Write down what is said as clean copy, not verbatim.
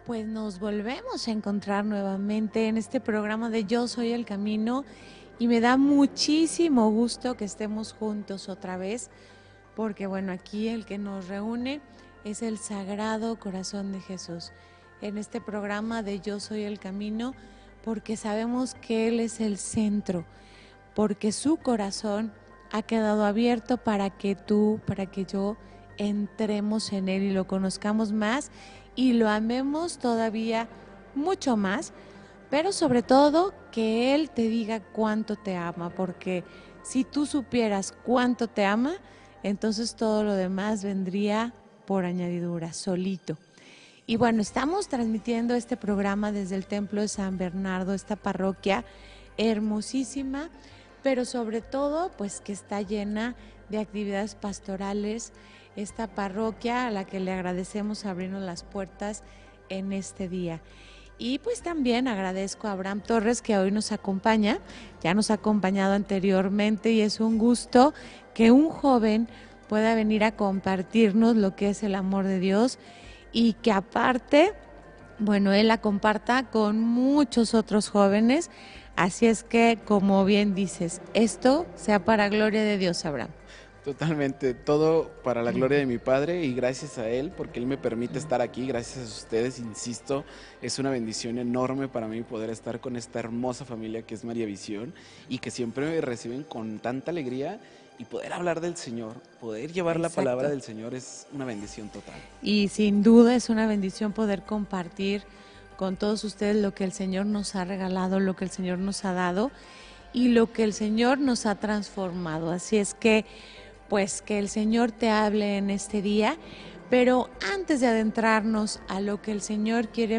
Pues nos volvemos a encontrar nuevamente en este programa de Yo Soy el Camino y me da muchísimo gusto que estemos juntos otra vez, porque bueno, aquí el que nos reúne es el Sagrado Corazón de Jesús. En este programa de Yo Soy el Camino, porque sabemos que Él es el centro, porque su corazón ha quedado abierto para que tú, para que yo entremos en Él y lo conozcamos más y lo amemos todavía mucho más, pero sobre todo que Él te diga cuánto te ama, porque si tú supieras cuánto te ama, entonces todo lo demás vendría por añadidura, solito. Y bueno, estamos transmitiendo este programa desde el Templo de San Bernardo, esta parroquia hermosísima, pero sobre todo pues que está llena de actividades pastorales, esta parroquia a la que le agradecemos abrirnos las puertas en este día. Y pues también agradezco a Abraham Torres que hoy nos acompaña, ya nos ha acompañado anteriormente y es un gusto que un joven pueda venir a compartirnos lo que es el amor de Dios y que aparte, bueno, él la comparta con muchos otros jóvenes. Así es que, como bien dices, esto sea para gloria de Dios, Abraham. Totalmente, todo para la gloria de mi Padre y gracias a Él porque Él me permite estar aquí, gracias a ustedes, insisto, es una bendición enorme para mí poder estar con esta hermosa familia que es María Visión y que siempre me reciben con tanta alegría y poder hablar del Señor, poder llevar la palabra del Señor es una bendición total. Y sin duda es una bendición poder compartir con todos ustedes lo que el Señor nos ha regalado, lo que el Señor nos ha dado y lo que el Señor nos ha transformado. Así es que pues que el Señor te hable en este día, pero antes de adentrarnos a lo que el Señor quiere